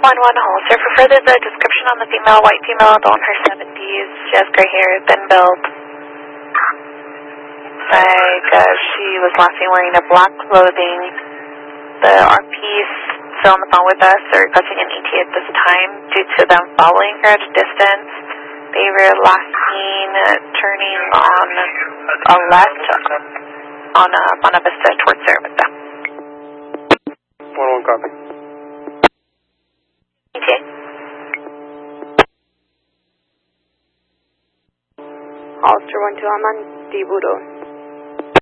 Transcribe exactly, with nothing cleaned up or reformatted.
One one holster. For further, the description on the female, white female, adult in her seventies. She has gray hair, thin build. Like uh, she was last seen wearing a black clothing. The R Ps still on the phone with us are requesting an E T at this time due to them following her at a distance. They were last seen turning on a left on a Buena Vista towards Cervita. one one copy. E T A. Holster one two, I'm on Diburo.